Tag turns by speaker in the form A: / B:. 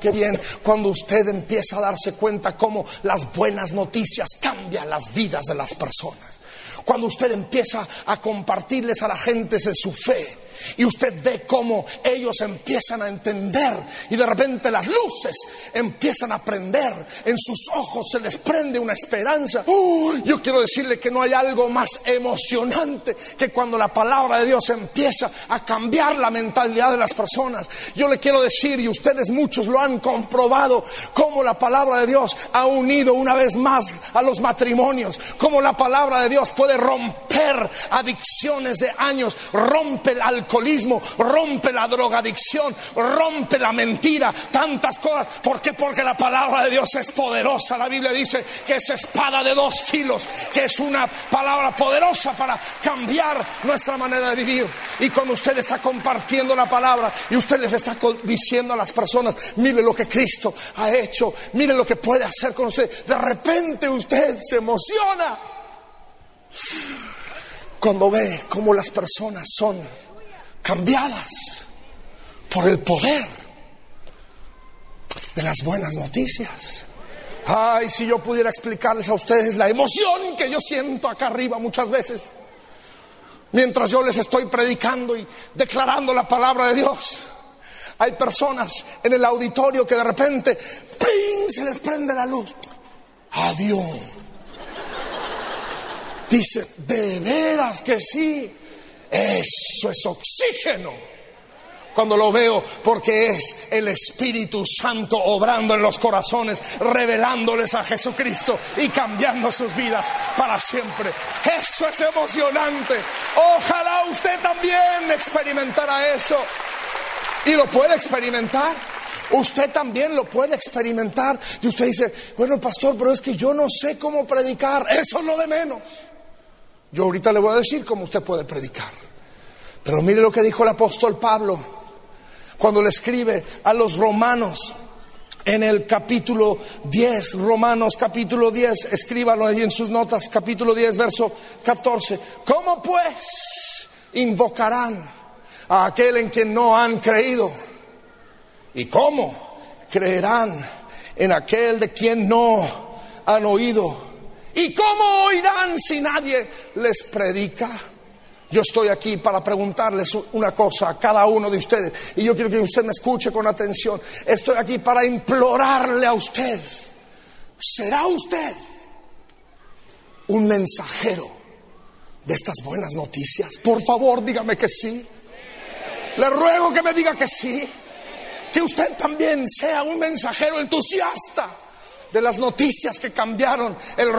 A: qué bien cuando usted empieza a darse cuenta cómo las buenas noticias cambian las vidas de las personas. Cuando usted empieza a compartirles a la gente de su fe y usted ve cómo ellos empiezan a entender y de repente las luces empiezan a prender, en sus ojos se les prende una esperanza. Yo quiero decirle que no hay algo más emocionante que cuando la palabra de Dios empieza a cambiar la mentalidad de las personas. Yo le quiero decir, y ustedes muchos lo han comprobado, cómo la palabra de Dios ha unido una vez más a los matrimonios, cómo la palabra de Dios puede romper adicciones de años, rompe el alcoholismo, rompe la drogadicción, rompe la mentira, tantas cosas. ¿Por qué? Porque la palabra de Dios es poderosa. La Biblia dice que es espada de dos filos, que es una palabra poderosa para cambiar nuestra manera de vivir. Y cuando usted está compartiendo la palabra y usted les está diciendo a las personas, mire lo que Cristo ha hecho, mire lo que puede hacer con usted, de repente usted se emociona cuando ve cómo las personas son cambiadas por el poder de las buenas noticias. Ay, si yo pudiera explicarles a ustedes la emoción que yo siento acá arriba muchas veces, mientras yo les estoy predicando y declarando la palabra de Dios. Hay personas en el auditorio que de repente ¡ping!, se les prende la luz. Adiós. Dice, de veras que sí, eso es oxígeno. Cuando lo veo, porque es el Espíritu Santo obrando en los corazones, revelándoles a Jesucristo y cambiando sus vidas para siempre. Eso es emocionante. Ojalá usted también experimentara eso. Y lo puede experimentar. Usted también lo puede experimentar. Y usted dice, bueno, pastor, pero es que yo no sé cómo predicar. Eso es lo de menos. Yo ahorita le voy a decir cómo usted puede predicar. Pero mire lo que dijo el apóstol Pablo cuando le escribe a los romanos en el capítulo 10. Romanos capítulo 10, escríbalo ahí en sus notas, capítulo 10, verso 14. ¿Cómo pues invocarán a aquel en quien no han creído? ¿Y cómo creerán en aquel de quien no han oído? ¿Y cómo oirán si nadie les predica? Yo estoy aquí para preguntarles una cosa a cada uno de ustedes, y yo quiero que usted me escuche con atención. Estoy aquí para implorarle a usted: ¿será usted un mensajero de estas buenas noticias? Por favor, dígame que sí. Le ruego que me diga que sí. Que usted también sea un mensajero entusiasta de las noticias que cambiaron el